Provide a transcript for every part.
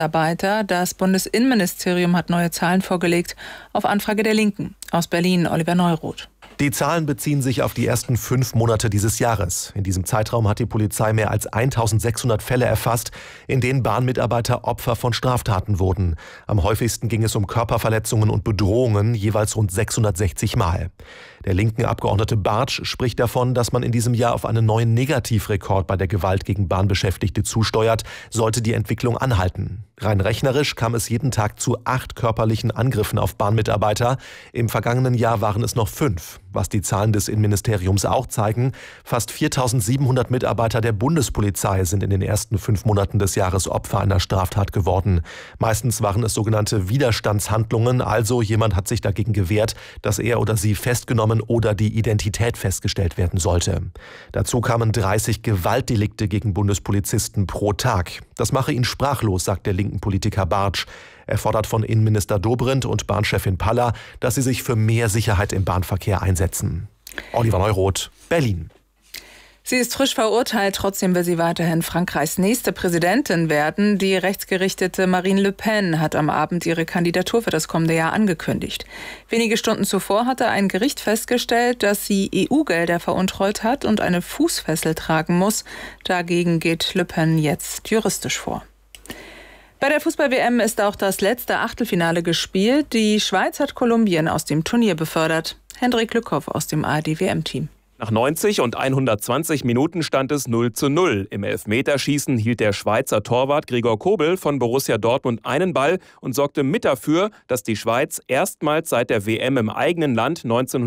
Mitarbeiter. Das Bundesinnenministerium hat neue Zahlen vorgelegt, auf Anfrage der Linken. Aus Berlin, Oliver Neuroth. Die Zahlen beziehen sich auf die ersten 5 Monate dieses Jahres. In diesem Zeitraum hat die Polizei mehr als 1600 Fälle erfasst, in denen Bahnmitarbeiter Opfer von Straftaten wurden. Am häufigsten ging es um Körperverletzungen und Bedrohungen, jeweils rund 660 Mal. Der linken Abgeordnete Bartsch spricht davon, dass man in diesem Jahr auf einen neuen Negativrekord bei der Gewalt gegen Bahnbeschäftigte zusteuert, sollte die Entwicklung anhalten. Rein rechnerisch kam es jeden Tag zu 8 körperlichen Angriffen auf Bahnmitarbeiter. Im vergangenen Jahr waren es noch 5. Was die Zahlen des Innenministeriums auch zeigen, fast 4.700 Mitarbeiter der Bundespolizei sind in den ersten 5 Monaten des Jahres Opfer einer Straftat geworden. Meistens waren es sogenannte Widerstandshandlungen, also jemand hat sich dagegen gewehrt, dass er oder sie festgenommen oder die Identität festgestellt werden sollte. Dazu kamen 30 Gewaltdelikte gegen Bundespolizisten pro Tag. Das mache ihn sprachlos, sagt der linken Politiker Bartsch. Er fordert von Innenminister Dobrindt und Bahnchefin Paller, dass sie sich für mehr Sicherheit im Bahnverkehr einsetzen. Oliver Neuroth, Berlin. Sie ist frisch verurteilt, trotzdem will sie weiterhin Frankreichs nächste Präsidentin werden. Die rechtsgerichtete Marine Le Pen hat am Abend ihre Kandidatur für das kommende Jahr angekündigt. Wenige Stunden zuvor hatte ein Gericht festgestellt, dass sie EU-Gelder veruntreut hat und eine Fußfessel tragen muss. Dagegen geht Le Pen jetzt juristisch vor. Bei der Fußball-WM ist auch das letzte Achtelfinale gespielt. Die Schweiz hat Kolumbien aus dem Turnier befördert. Hendrik Lückhoff aus dem ARD-WM-Team. Nach 90 und 120 Minuten stand es 0:0. Im Elfmeterschießen hielt der Schweizer Torwart Gregor Kobel von Borussia Dortmund einen Ball und sorgte mit dafür, dass die Schweiz erstmals seit der WM im eigenen Land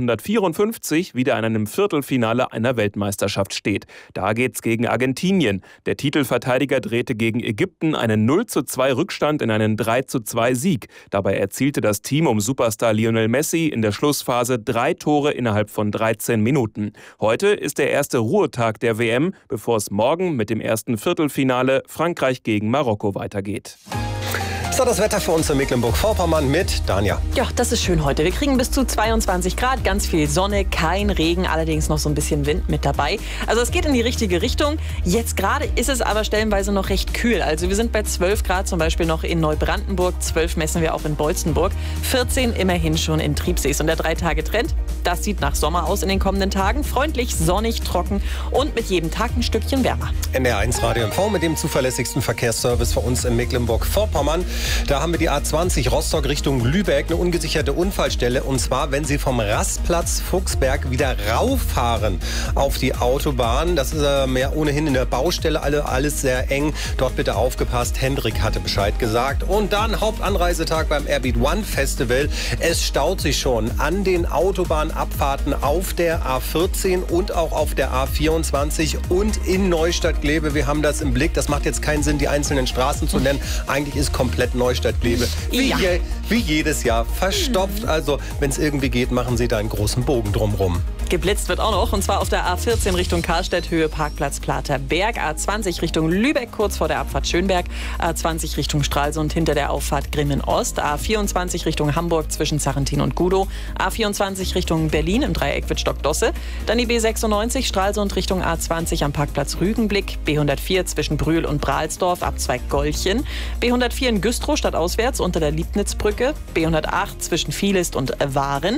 1954 wieder in einem Viertelfinale einer Weltmeisterschaft steht. Da geht's gegen Argentinien. Der Titelverteidiger drehte gegen Ägypten einen 0:2 Rückstand in einen 3:2 Sieg. Dabei erzielte das Team um Superstar Lionel Messi in der Schlussphase 3 Tore innerhalb von 13 Minuten. Heute ist der erste Ruhetag der WM, bevor es morgen mit dem ersten Viertelfinale Frankreich gegen Marokko weitergeht. So, das Wetter für uns in Mecklenburg-Vorpommern mit Danja. Ja, das ist schön heute. Wir kriegen bis zu 22 Grad, ganz viel Sonne, kein Regen, allerdings noch so ein bisschen Wind mit dabei. Also es geht in die richtige Richtung. Jetzt gerade ist es aber stellenweise noch recht kühl. Also wir sind bei 12 Grad zum Beispiel noch in Neubrandenburg, 12 messen wir auch in Bolzenburg, 14 immerhin schon in Triebsees. Und der 3-Tage-Trend, das sieht nach Sommer aus in den kommenden Tagen. Freundlich, sonnig, trocken und mit jedem Tag ein Stückchen wärmer. NDR1 Radio MV mit dem zuverlässigsten Verkehrsservice für uns in Mecklenburg-Vorpommern. Da haben wir die A20 Rostock Richtung Lübeck, eine ungesicherte Unfallstelle. Und zwar, wenn Sie vom Rastplatz Fuchsberg wieder rauffahren auf die Autobahn. Das ist ja ohnehin in der Baustelle alles sehr eng. Dort bitte aufgepasst. Hendrik hatte Bescheid gesagt. Und dann Hauptanreisetag beim Airbeat One Festival. Es staut sich schon an den Autobahnabfahrten auf der A14 und auch auf der A24 und in Neustadt-Glebe. Wir haben das im Blick. Das macht jetzt keinen Sinn, die einzelnen Straßen zu nennen. Eigentlich ist komplett Neustadt-Glebe wie jedes Jahr verstopft. Also, wenn es irgendwie geht, machen Sie da einen großen Bogen drumrum. Geblitzt wird auch noch, und zwar auf der A14 Richtung Karlstedt, Höhe Parkplatz Platerberg, A20 Richtung Lübeck, kurz vor der Abfahrt Schönberg, A20 Richtung Stralsund hinter der Auffahrt Grimmen-Ost, A24 Richtung Hamburg zwischen Sarrentin und Gudow, A24 Richtung Berlin im Dreieck Wittstock-Dosse, dann die B96 Stralsund Richtung A20 am Parkplatz Rügenblick, B104 zwischen Brühl und Brahlsdorf, Abzweig Golchen, B104 in Güstrow stadtauswärts unter der Liebnitzbrücke, B108 zwischen Vielist und Waren,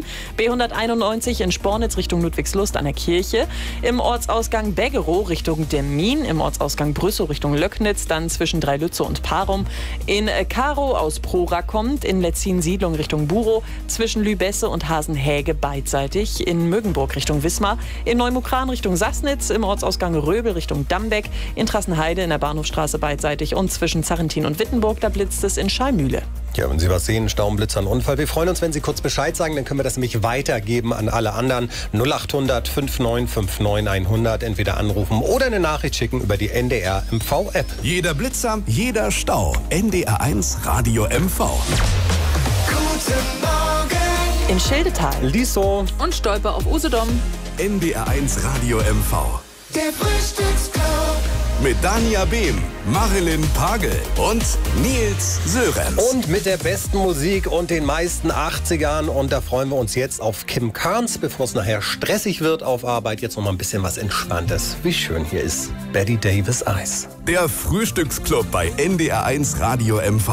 B191 in Spornitz Richtung Ludwigslust an der Kirche, im Ortsausgang Beggerow Richtung Demmin, im Ortsausgang Brüssow Richtung Löcknitz, dann zwischen Dreilütze und Parum, in Karow aus Prora kommt, in Letzin-Siedlung Richtung Burow, zwischen Lübesse und Hasenhäge beidseitig, in Mögenburg Richtung Wismar, in Neumukran Richtung Sassnitz, im Ortsausgang Röbel Richtung Dambeck, in Trassenheide in der Bahnhofstraße beidseitig und zwischen Sarrentin und Wittenburg, da blitzt es in Schallmühle. Ja, wenn Sie was sehen, Staublitzer, ein Unfall. Wir freuen uns, wenn Sie kurz Bescheid sagen, dann können wir das nämlich weitergeben an alle anderen. 0800 5959 100, entweder anrufen oder eine Nachricht schicken über die NDR MV App. Jeder Blitzer, jeder Stau. NDR1 Radio MV. Guten Morgen. In Schildetal, Liso Und Stolpe auf Usedom. NDR1 Radio MV. Der Frühstücksclub. Mit Danja Behm, Marilyn Pagel und Nils Sörenz. und mit der besten Musik und den meisten 80ern. Und da freuen wir uns jetzt auf Kim Carnes, bevor es nachher stressig wird auf Arbeit. Jetzt noch mal ein bisschen was Entspanntes. Wie schön hier ist Betty Davis Eyes. Der Frühstücksclub bei NDR1 Radio MV.